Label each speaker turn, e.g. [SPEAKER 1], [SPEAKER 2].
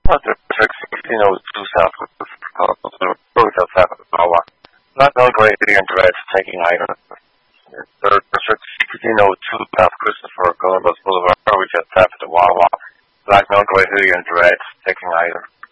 [SPEAKER 1] District 1602 South, Road South Wawa. Black Milk Gray and Red taking items. Third District 1602 South Christopher Columbus Boulevard, Road South Wawa. Black Milk Gray and Red taking items.